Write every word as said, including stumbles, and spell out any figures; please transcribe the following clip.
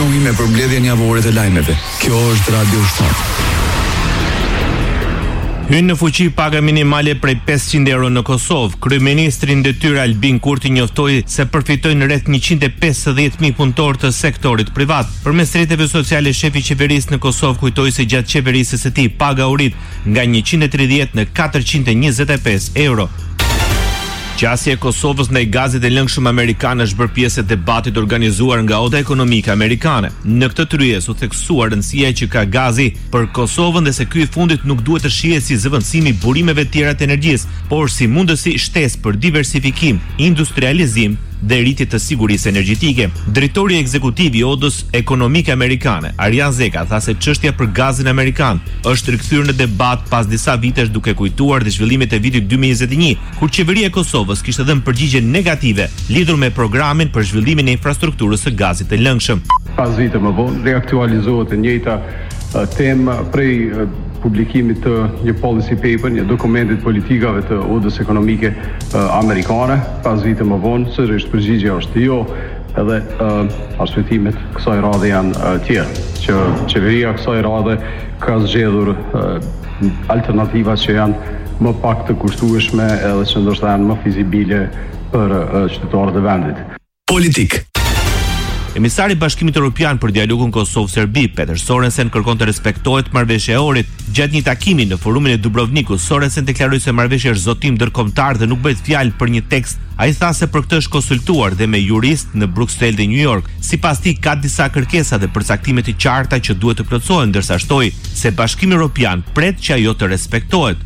vazhdohemi me përmbledhjen javore të lajmeve. Kjo është Radio Shtat. Hyn në fuqi paga minimale prej pesëqind euro në Kosovë. Kryeministri në detyrë Albin Kurti njoftoi se përfitojnë rreth njëqind e pesëdhjetë mijë punëtorë të sektorit privat. Përmes rrjeteve sociale, shefi i qeverisë në Kosovë kujtoi se gjatë qeverisës së tij paga u rrit nga njëqind e tridhjetë në katërqind e njëzet e pesë euro. Qasja e Kosovës ndaj gazit e lëngshëm amerikan është bërë pjesë e debatit organizuar nga Oda Ekonomike Amerikane. Në këtë tryezë u theksuar rëndësia që ka gazi për Kosovën dhe se ky i fundit nuk duhet të shihet si zëvendësim i burimeve tjera të energjisë, por si mundësi shtesë për diversifikim, industrializim dhe rritje të sigurisë energjetike. Drejtori ekzekutiv i Odës Ekonomike Amerikane, Arjan Zeka, tha se çështja për gazin amerikan është rikthyer në debat pas disa vitesh duke kujtuar dhe zhvillimet e vitit dy mijë e njëzet e një, kur qeveria e Kosovës kishte dhënë përgjigje negative lidhur me programin për zhvillimin e infrastrukturës së gazit të lëngshëm. Pas vite më vonë reaktualizohet e njëjta uh, temë prej uh, publikimit të një policy paper, një dokumentit politikave të Odës Ekonomike uh, Amerikane. Pas vite më vonë, sërish përgjigja është jo, edhe uh, arsvetimet kësaj radhe janë uh, tjerë, që qeveria kësaj radhe ka zgjedhur uh, alternativa që janë më pak të kushtueshme edhe që ndoshta janë më fizibile për uh, qytetarët e vendit. Politik. Emisari i Bashkimit Evropian për dialogun Kosovë-Serbi, Peter Sorensen, kërkon të respektohet marrëveshja e orit. Gjatë një takimi në forumin e Dubrovnikut, Sorensen deklaroi se marrëveshja është zotim ndërkombëtar dhe nuk bëhet fjalë për një tekst. Ai tha se për këtë është konsultuar dhe me jurist në Bruksel dhe New York. Sipas tij ka disa kërkesa dhe përcaktime të qarta që duhet të plotësohen, ndërsa shtoi se Bashkimi Evropian pret që ajo të respektohet.